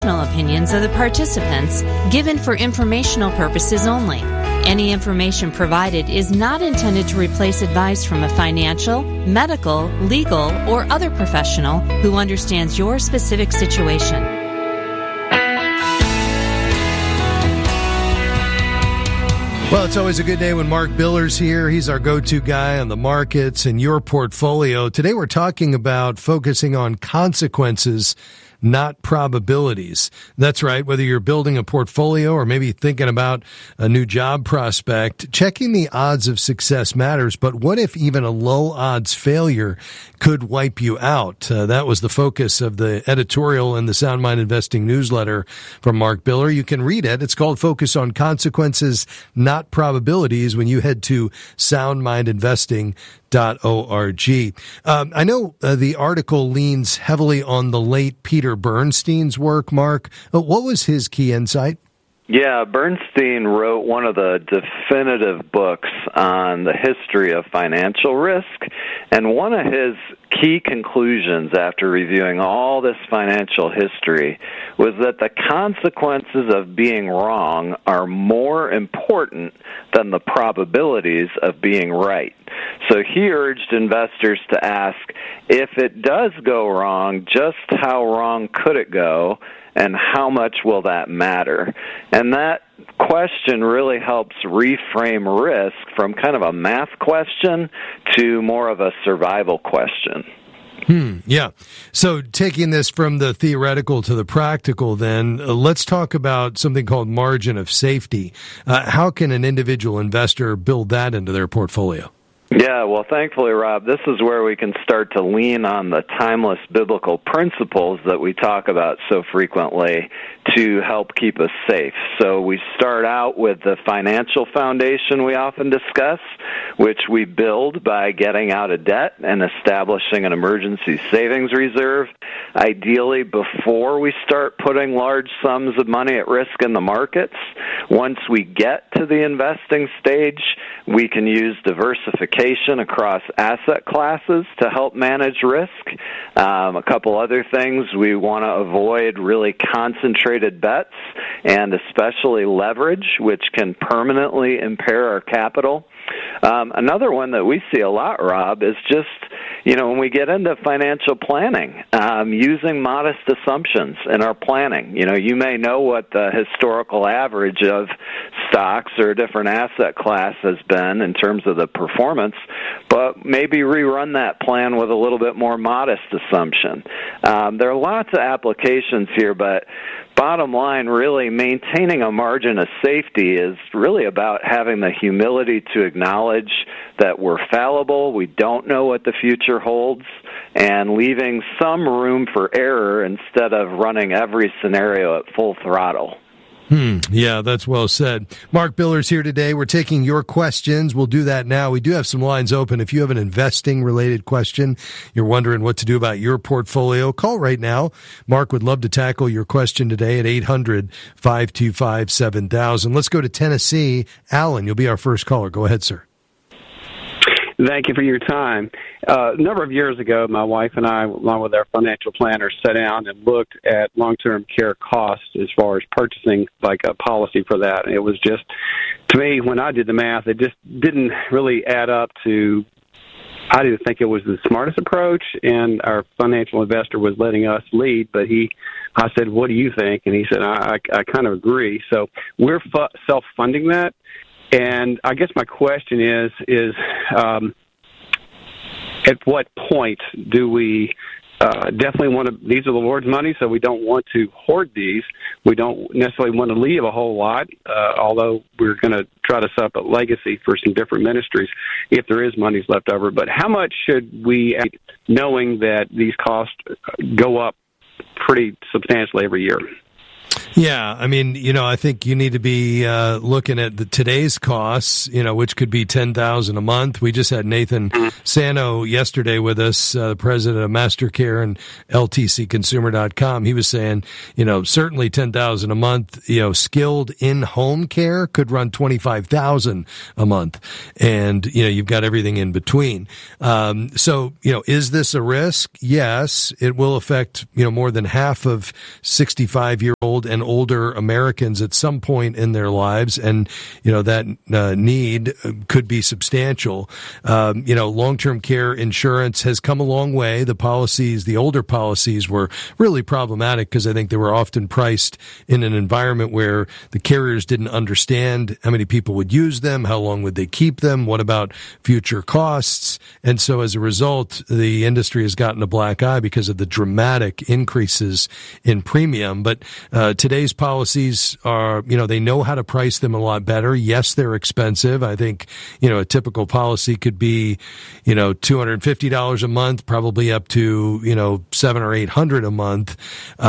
opinions of the participants given for informational purposes only. Any information provided is not intended to replace advice from a financial, medical, legal, or other professional who understands your specific situation. Well, it's always a good day when Mark Biller's here. He's our go-to guy on the markets and your portfolio. Today we're talking about focusing on consequences, not probabilities. That's right. Whether you're building a portfolio or maybe thinking about a new job prospect, checking the odds of success matters. But what if even a low odds failure could wipe you out? That was the focus of the editorial in the Sound Mind Investing newsletter from Mark Biller. You can read it. It's called Focus on Consequences, Not Probabilities, when you head to soundmindinvesting.org. I know the article leans heavily on the late Peter Bernstein's work, Mark. What was his key insight? Yeah, Bernstein wrote one of the definitive books on the history of financial risk, and one of his key conclusions after reviewing all this financial history was that the consequences of being wrong are more important than the probabilities of being right. So he urged investors to ask, if it does go wrong, just how wrong could it go, and how much will that matter? And that question really helps reframe risk from kind of a math question to more of a survival question. Yeah. So taking this from the theoretical to the practical, then let's talk about something called margin of safety. How can an individual investor build that into their portfolio? Yeah, well, thankfully, Rob, this is where we can start to lean on the timeless biblical principles that we talk about so frequently to help keep us safe. So we start out with the financial foundation we often discuss, which we build by getting out of debt and establishing an emergency savings reserve, ideally before we start putting large sums of money at risk in the markets. Once we get to the investing stage, we can use diversification across asset classes to help manage risk. A couple other things, we want to avoid really concentrated bets and especially leverage, which can permanently impair our capital. Another one that we see a lot, Rob, is just, when we get into financial planning, using modest assumptions in our planning. You may know what the historical average of stocks or a different asset class has been in terms of the performance, but maybe rerun that plan with a little bit more modest assumption. There are lots of applications here, but bottom line, really maintaining a margin of safety is really about having the humility to acknowledge that we're fallible, we don't know what the future holds, and leaving some room for error instead of running every scenario at full throttle. Yeah, that's well said. Mark Biller's here today. We're taking your questions. We'll do that now. We do have some lines open. If you have an investing-related question, you're wondering what to do about your portfolio, call right now. Mark would love to tackle your question today at 800-525-7000. Let's go to Tennessee. Alan, you'll be our first caller. Go ahead, sir. Thank you for your time. A number of years ago, my wife and I, along with our financial planner, sat down and looked at long-term care costs as far as purchasing like a policy for that. And it was just, to me, when I did the math, it just didn't really add up to, I didn't think it was the smartest approach, and our financial investor was letting us lead, but I said, what do you think? And he said, I kind of agree. So we're self-funding that. And I guess my question is at what point do we definitely want to, these are the Lord's money, so we don't want to hoard these. We don't necessarily want to leave a whole lot, although we're going to try to set up a legacy for some different ministries if there is monies left over. But how much should we, knowing that these costs go up pretty substantially every year? Yeah, I mean, I think you need to be looking at today's costs, which could be $10,000 a month. We just had Nathan Sano yesterday with us, the president of MasterCare and LTCconsumer.com. He was saying, certainly $10,000 a month. Skilled in-home care could run $25,000 a month, and you've got everything in between. So is this a risk? Yes, it will affect more than half of 65-year-old and older Americans at some point in their lives, and that need could be substantial. Long-term care insurance has come a long way. The older policies were really problematic because I think they were often priced in an environment where the carriers didn't understand how many people would use them, how long would they keep them, what about future costs, and so as a result, the industry has gotten a black eye because of the dramatic increases in premium. But today's policies are, they know how to price them a lot better. Yes, they're expensive. I think, a typical policy could be, $250 a month, probably up to, $700 or $800 a month,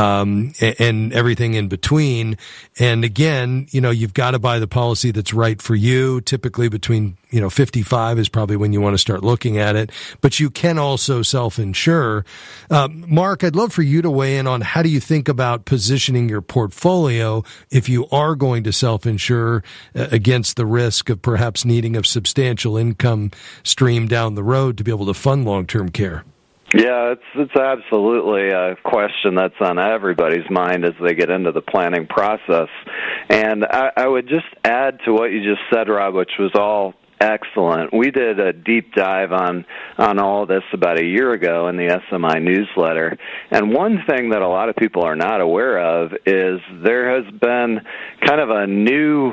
and everything in between. And again, you've got to buy the policy that's right for you. Typically between 55 is probably when you want to start looking at it, but you can also self-insure. Mark, I'd love for you to weigh in on how do you think about positioning your portfolio if you are going to self-insure against the risk of perhaps needing a substantial income stream down the road to be able to fund long-term care. Yeah, it's absolutely a question that's on everybody's mind as they get into the planning process. And I would just add to what you just said, Rob, which was all excellent. We did a deep dive on all of this about a year ago in the SMI newsletter. And one thing that a lot of people are not aware of is there has been kind of a new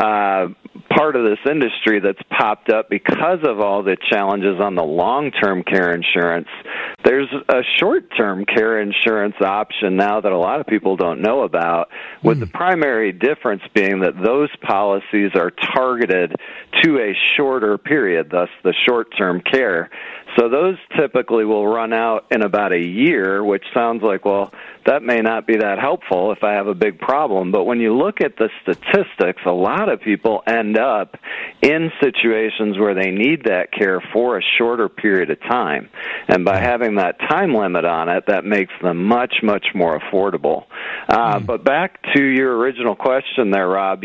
part of this industry that's popped up because of all the challenges on the long-term care insurance. There's a short-term care insurance option now that a lot of people don't know about, with the primary difference being that those policies are targeted to a shorter period, thus the short-term care. So those typically will run out in about a year, which sounds like, well, that may not be that helpful if I have a big problem. But when you look at the statistics, a lot of people end up in situations where they need that care for a shorter period of time. And by having that time limit on it, that makes them much, much more affordable. But back to your original question there, Rob,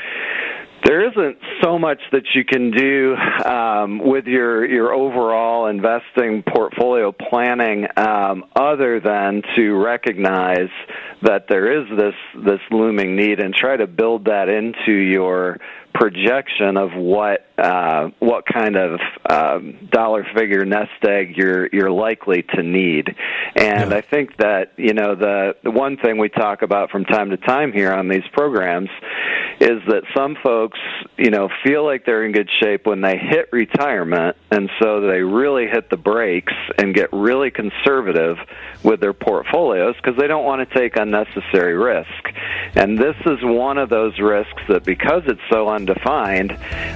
there isn't so much that you can do with your overall investing portfolio planning other than to recognize that there is this looming need and try to build that into your projection of what kind of dollar figure nest egg you're likely to need. And I think that the one thing we talk about from time to time here on these programs is that some folks feel like they're in good shape when they hit retirement, and so they really hit the brakes and get really conservative with their portfolios because they don't want to take unnecessary risk. And this is one of those risks that, because it's so undefined,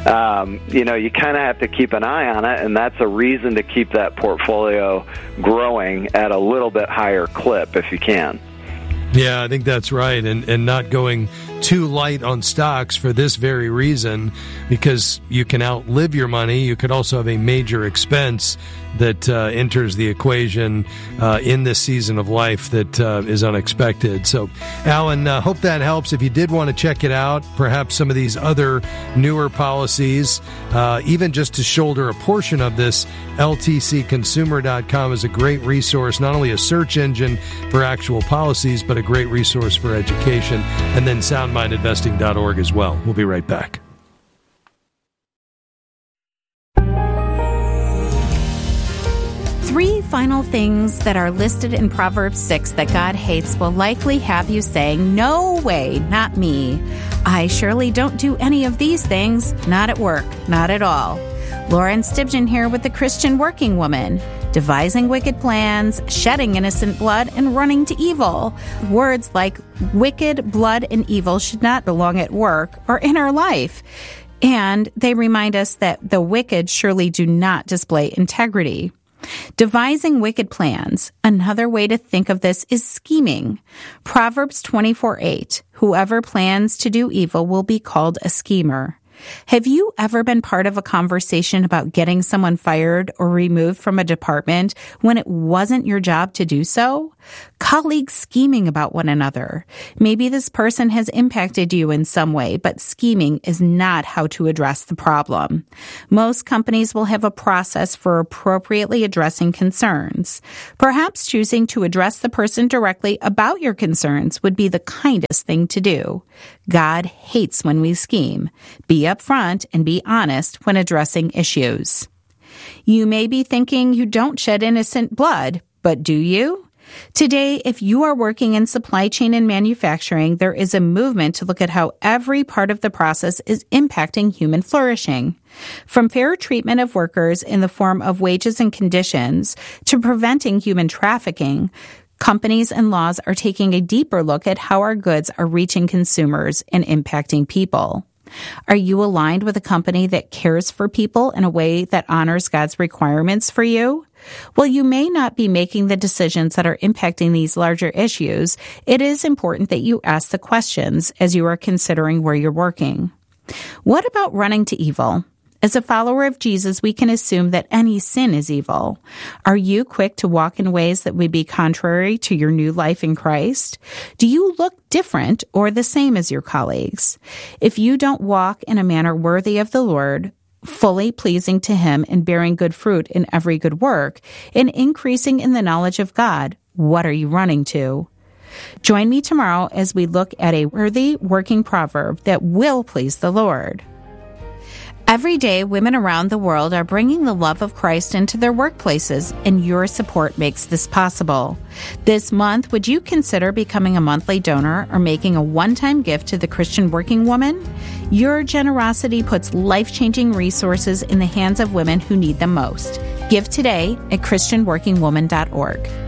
you kind of have to keep an eye on it, and that's a reason to keep that portfolio growing at a little bit higher clip if you can. Yeah, I think that's right, and not going too light on stocks for this very reason, because you can outlive your money. You could also have a major expense that enters the equation in this season of life that is unexpected. So, Alan, hope that helps. If you did want to check it out, perhaps some of these other newer policies, even just to shoulder a portion of this, LTCconsumer.com is a great resource, not only a search engine for actual policies, but a great resource for education, and then soundmindinvesting.org as well. We'll be right back. Three final things that are listed in Proverbs 6 that God hates will likely have you saying, "No way, not me. I surely don't do any of these things, not at work, not at all." Lauren Stibgen here with the Christian Working Woman. Devising wicked plans, shedding innocent blood, and running to evil. Words like wicked, blood, and evil should not belong at work or in our life. And they remind us that the wicked surely do not display integrity. Devising wicked plans. Another way to think of this is scheming. Proverbs 24:8. Whoever plans to do evil will be called a schemer. Have you ever been part of a conversation about getting someone fired or removed from a department when it wasn't your job to do so? Colleagues scheming about one another. Maybe this person has impacted you in some way, but scheming is not how to address the problem. Most companies will have a process for appropriately addressing concerns. Perhaps choosing to address the person directly about your concerns would be the kindest thing to do. God hates when we scheme. Be upfront and be honest when addressing issues. You may be thinking you don't shed innocent blood, but do you? Today, if you are working in supply chain and manufacturing, there is a movement to look at how every part of the process is impacting human flourishing. From fair treatment of workers in the form of wages and conditions to preventing human trafficking, companies and laws are taking a deeper look at how our goods are reaching consumers and impacting people. Are you aligned with a company that cares for people in a way that honors God's requirements for you? While you may not be making the decisions that are impacting these larger issues, it is important that you ask the questions as you are considering where you're working. What about running to evil? As a follower of Jesus, we can assume that any sin is evil. Are you quick to walk in ways that would be contrary to your new life in Christ? Do you look different or the same as your colleagues? If you don't walk in a manner worthy of the Lord, fully pleasing to Him and bearing good fruit in every good work, and increasing in the knowledge of God, what are you running to? Join me tomorrow as we look at a worthy working proverb that will please the Lord. Every day, women around the world are bringing the love of Christ into their workplaces, and your support makes this possible. This month, would you consider becoming a monthly donor or making a one-time gift to the Christian Working Woman? Your generosity puts life-changing resources in the hands of women who need them most. Give today at ChristianWorkingWoman.org.